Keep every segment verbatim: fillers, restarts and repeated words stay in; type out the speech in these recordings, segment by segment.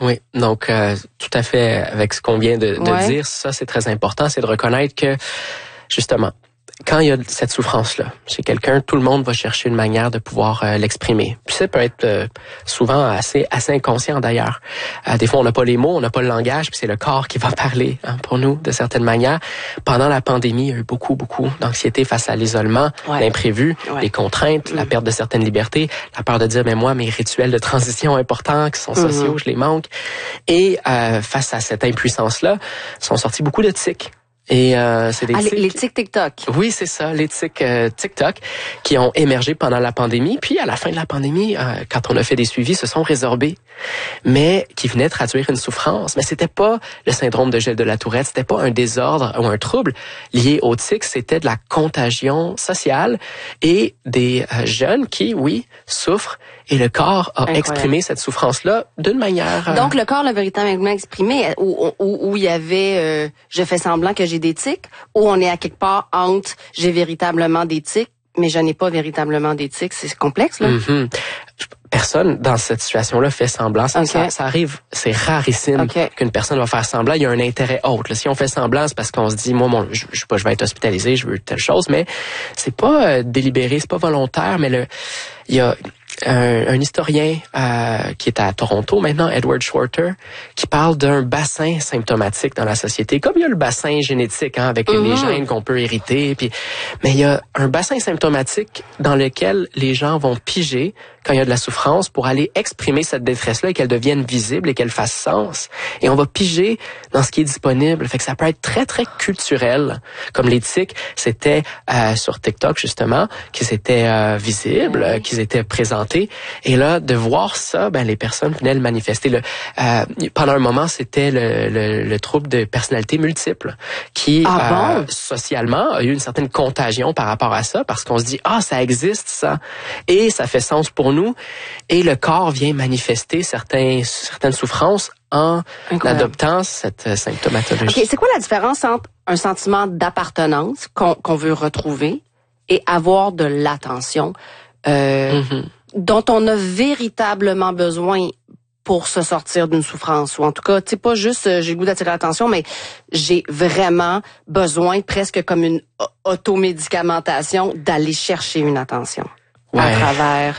Oui, donc euh, tout à fait avec ce qu'on vient de, de ouais. dire, ça c'est très important, c'est de reconnaître que justement, quand il y a cette souffrance-là chez quelqu'un, tout le monde va chercher une manière de pouvoir euh, l'exprimer. Puis ça peut être euh, souvent assez assez inconscient d'ailleurs. Euh, des fois, on n'a pas les mots, on n'a pas le langage, puis c'est le corps qui va parler hein, pour nous de certaines manières. Pendant la pandémie, il y a eu beaucoup, beaucoup d'anxiété face à l'isolement, ouais. l'imprévu, ouais. les contraintes, mmh. la perte de certaines libertés, la peur de dire, mais moi, mes rituels de transition importants qui sont sociaux, mmh. je les manque. Et euh, face à cette impuissance-là, sont sortis beaucoup de tics. Et euh, c'est des ah, tics. les tics TikTok. Oui, c'est ça, les tics euh, TikTok qui ont émergé pendant la pandémie. Puis à la fin de la pandémie, euh, quand on a fait des suivis, se sont résorbés, mais qui venaient traduire une souffrance. Mais c'était pas le syndrome de gel de la Tourette, c'était pas un désordre ou un trouble lié aux tics, c'était de la contagion sociale et des euh, jeunes qui, oui, souffrent. Et le corps a Incroyable. exprimé cette souffrance-là d'une manière... Euh... Donc, le corps l'a véritablement exprimé, où, où, où il y avait euh, « je fais semblant que j'ai des tics », où on est à quelque part entre « j'ai véritablement des tics », mais je n'ai pas véritablement des tics. C'est complexe, là. Mm-hmm. Personne dans cette situation-là fait semblant. Ça, okay. ça, ça arrive, c'est rarissime okay. qu'une personne va faire semblant. Il y a un intérêt autre. Là, si on fait semblant, c'est parce qu'on se dit, moi, mon, je, je sais pas, je vais être hospitalisé, je veux telle chose, mais c'est pas euh, délibéré, c'est pas volontaire, mais le, il y a un, un historien euh, qui est à Toronto maintenant, Edward Shorter, qui parle d'un bassin symptomatique dans la société. Comme il y a le bassin génétique, hein, avec mm-hmm. les gènes qu'on peut hériter, puis, mais il y a un bassin symptomatique dans lequel les gens vont piger quand il y a de la souffrance pour aller exprimer cette détresse-là et qu'elle devienne visible et qu'elle fasse sens. Et on va piger dans ce qui est disponible. Fait que ça peut être très, très culturel. Comme les tics, c'était euh, sur TikTok, justement, qu'ils étaient euh, visibles, oui. qu'ils étaient présentés. Et là, de voir ça, ben les personnes venaient le manifester. Le, euh, pendant un moment, c'était le, le, le trouble de personnalité multiple qui, ah euh, bon? socialement, a eu une certaine contagion par rapport à ça parce qu'on se dit, ah, ça existe, ça. Et ça fait sens pour nous. Et le corps vient manifester certains, certaines souffrances en Incroyable. adoptant cette symptomatologie. Okay, c'est quoi la différence entre un sentiment d'appartenance qu'on, qu'on veut retrouver et avoir de l'attention euh, mm-hmm. dont on a véritablement besoin pour se sortir d'une souffrance? Ou en tout cas, tu sais, pas juste euh, j'ai le goût d'attirer l'attention, mais j'ai vraiment besoin, presque comme une automédicamentation, d'aller chercher une attention ouais. à travers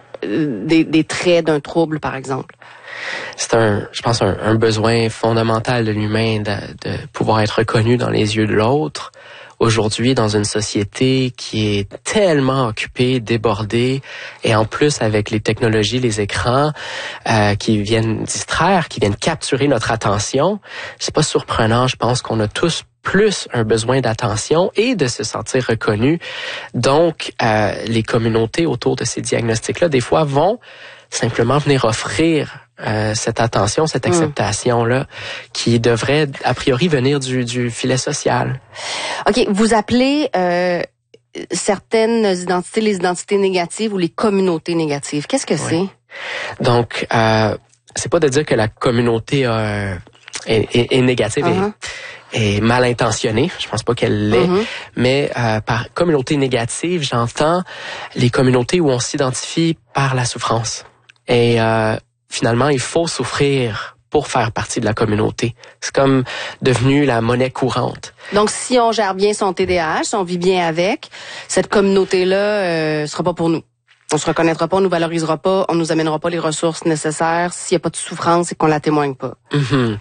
Des, des traits d'un trouble, par exemple. C'est un, je pense, un, un besoin fondamental de l'humain de, de pouvoir être reconnu dans les yeux de l'autre. Aujourd'hui, dans une société qui est tellement occupée, débordée, et en plus avec les technologies, les écrans euh, qui viennent distraire, qui viennent capturer notre attention, c'est pas surprenant. Je pense qu'on a tous plus un besoin d'attention et de se sentir reconnu. Donc, euh, les communautés autour de ces diagnostics-là, des fois, vont simplement venir offrir euh, cette attention, cette acceptation-là, mmh. qui devrait, a priori, venir du, du filet social. OK, vous appelez euh, certaines identités les identités négatives ou les communautés négatives. Qu'est-ce que oui. c'est? Donc, euh, c'est pas de dire que la communauté euh, est, est, est négative uh-huh. et est mal intentionnée, je pense pas qu'elle l'est, mm-hmm. mais euh, par communauté négative, j'entends les communautés où on s'identifie par la souffrance. Et euh, finalement, il faut souffrir pour faire partie de la communauté. C'est comme devenu la monnaie courante. Donc, si on gère bien son T D A H, si on vit bien avec, cette communauté-là euh, sera pas pour nous. On se reconnaîtra pas, on nous valorisera pas, on nous amènera pas les ressources nécessaires. S'il y a pas de souffrance, c'est qu'on la témoigne pas. Mm-hmm.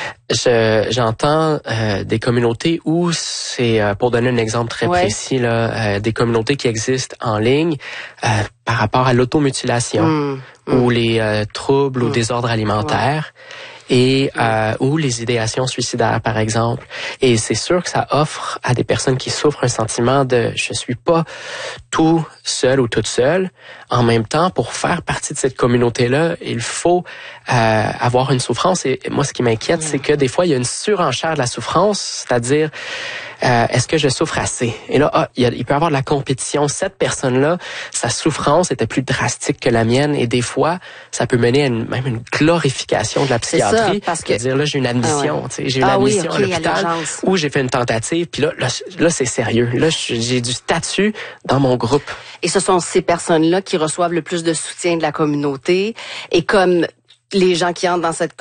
Je, j'entends euh, des communautés où c'est, euh, pour donner un exemple très ouais. précis, là, euh, des communautés qui existent en ligne euh, par rapport à l'automutilation mm, mm. ou les euh, troubles mm. ou désordres alimentaires. Ouais. Et euh, ou les idéations suicidaires, par exemple. Et c'est sûr que ça offre à des personnes qui souffrent un sentiment de « je suis pas tout seul ou toute seule ». En même temps, pour faire partie de cette communauté-là, il faut euh, avoir une souffrance. Et moi, ce qui m'inquiète, mmh. c'est que des fois, il y a une surenchère de la souffrance, c'est-à-dire euh, est-ce que je souffre assez? Et là, ah, il, y a, il peut y avoir de la compétition. Cette personne-là, sa souffrance était plus drastique que la mienne. Et des fois, ça peut mener à une, même une glorification de la psychiatrie. Ça, parce que dire là, j'ai une admission. Ah ouais. tu sais, j'ai une ah admission oui, okay, à l'hôpital où j'ai fait une tentative. Puis là, là, là, c'est sérieux. Là, j'ai du statut dans mon groupe. Et ce sont ces personnes-là qui reçoivent le plus de soutien de la communauté. Et comme les gens qui entrent dans cette